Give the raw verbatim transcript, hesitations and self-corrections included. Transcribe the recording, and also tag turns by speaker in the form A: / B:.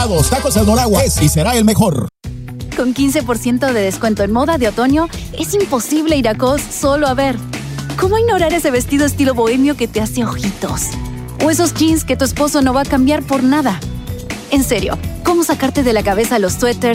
A: Helados Tacos El Doragua es y será el mejor.
B: Con quince por ciento de descuento en moda de otoño, es imposible ir a Cos solo a ver. ¿Cómo ignorar ese vestido estilo bohemio que te hace ojitos? O esos jeans que tu esposo no va a cambiar por nada. En serio, ¿cómo sacarte de la cabeza los suéteres,